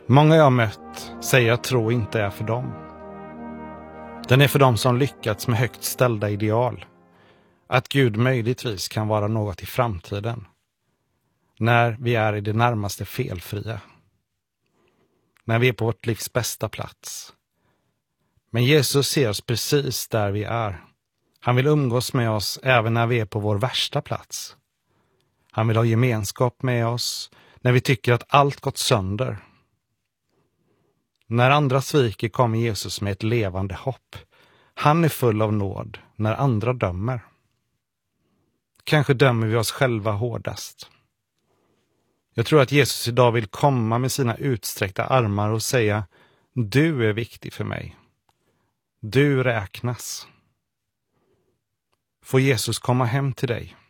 Många jag mött säger att tro inte är för dem. Den är för dem som lyckats med högt ställda ideal. Att Gud möjligtvis kan vara något i framtiden. När vi är i det närmaste felfria. När vi är på vårt livs bästa plats. Men Jesus ser oss precis där vi är. Han vill umgås med oss även när vi är på vår värsta plats. Han vill ha gemenskap med oss när vi tycker att allt gått sönder. När andra sviker kommer Jesus med ett levande hopp. Han är full av nåd när andra dömer. Kanske dömer vi oss själva hårdast. Jag tror att Jesus idag vill komma med sina utsträckta armar och säga: du är viktig för mig. Du räknas. Får Jesus komma hem till dig?